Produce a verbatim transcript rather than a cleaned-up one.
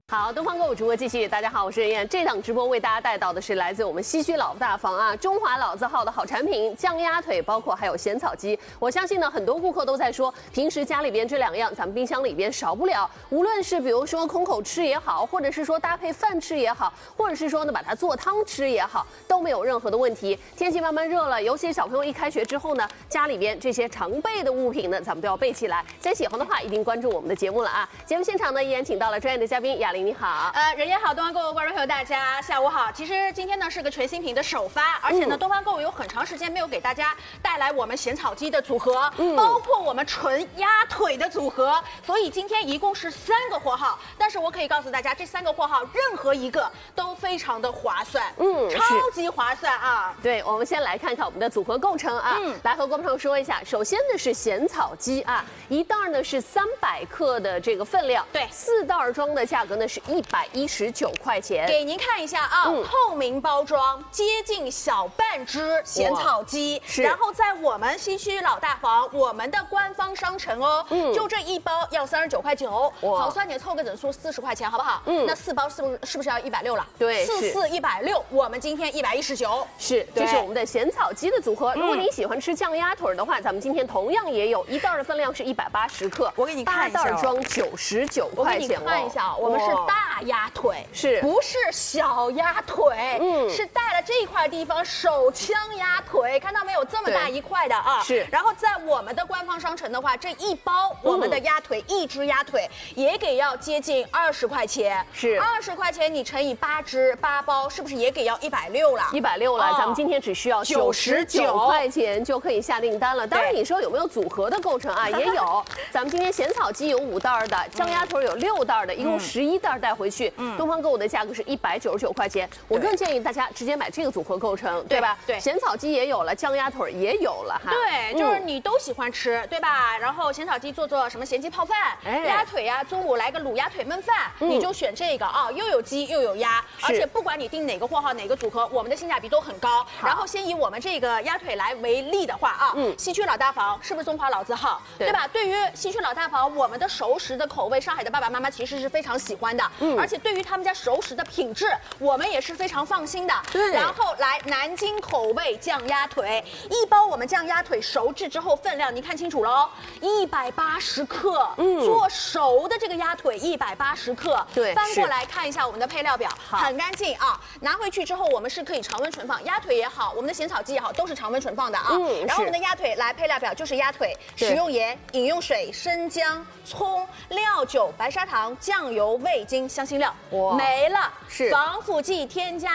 好，东方购物直播继续。大家好，我是任燕。这档直播为大家带到的是来自我们西区老大房啊，中华老字号的好产品，酱鸭腿，包括还有咸草鸡。我相信呢，很多顾客都在说，平时家里边这两样，咱们冰箱里边少不了。无论是比如说空口吃也好，或者是说搭配饭吃也好，或者是说呢把它做汤吃也好，都没有任何的问题。天气慢慢热了，尤其是小朋友一开学之后呢，家里边这些常备的物品呢，咱们都要备起来。真喜欢的话，一定关注我们的节目了啊！节目现场呢，依然请到了专业的嘉宾雅玲。你好， 呃，人也好，东方购物观众朋友大家下午好。其实今天呢是个全新品的首发，而且呢，嗯、东方购物有很长时间没有给大家带来我们咸草鸡的组合，嗯、包括我们纯鸭腿的组合，所以今天一共是三个货号。但是我可以告诉大家，这三个货号任何一个都非常的划算，嗯，超级划算啊！ 对，我们先来看看我们的组合构成啊，嗯、来和观众朋友说一下。首先呢是咸草鸡啊，一袋呢是三百克的这个分量， 对， 四袋装的价格呢是一百一十九块钱。 给您看一下啊，嗯、透明包装，接近小半只咸草鸡，然后在我们西区老大房，我们的官方商城哦，嗯、就这一包要三十九块九，好算点凑个整数四十块钱，好不好？嗯，那四包是不是是不是要一百六了？ 对， 四四一百六，我们今天一百一十九， 是，这是我们的咸草鸡的组合。如果你喜欢吃酱鸭腿的话，咱们今天同样也有一袋的分量是一百八十克， 我给你看一下， 八袋装九十九块钱。 我给你看一下，我们是大鸭腿， 是不是小鸭腿？嗯，是带了这一块地方手枪鸭腿，看到没有？这么大一块的啊， 是。 然后在我们的官方商城的话，这一包我们的鸭腿，一只鸭腿也给要接近二十块钱， 是二十块钱，你乘以八只八包，是不是也给要一百六了？ 一百六了，咱们今天只需要九十九块钱就可以下订单了。当然，你说有没有组合的构成啊？也有，咱们今天咸草鸡有五袋的，酱鸭腿有六袋的，一共十一袋带回去。嗯，东方购物的价格是一百九十九块钱。我更建议大家直接买这个组合构成，对吧？ 对， 咸草鸡也有了，酱鸭腿也有了哈。 对，就是你都喜欢吃，对吧？然后咸草鸡做做什么咸鸡泡饭，鸭腿呀，中午来个卤鸭腿焖饭，你就选这个啊，又有鸡又有鸭，而且不管你订哪个货号哪个组合，我们的性价比都很高。然后先以我们这个鸭腿来为例的话啊，嗯，西区老大房是不是中华老字号，对吧？对于西区老大房，我们的熟食的口味，上海的爸爸妈妈其实是非常喜欢的，嗯，而且对于他们家熟食的品质，我们也是非常放心的。 对， 然后来南京口味酱鸭腿，一包我们酱鸭腿熟制之后分量，您看清楚喽，一百八十克，嗯，做熟的这个鸭腿一百八十克， 对， 翻过来看一下我们的配料表，很干净啊，拿回去之后我们是可以常温存放，鸭腿也好，我们的咸草鸡也好，都是常温存放的啊。嗯，然后我们的鸭腿来配料表就是鸭腿，食用盐、饮用水、生姜、葱、料酒、白砂糖、酱油、味精、香辛料，没了， 是防腐剂添加。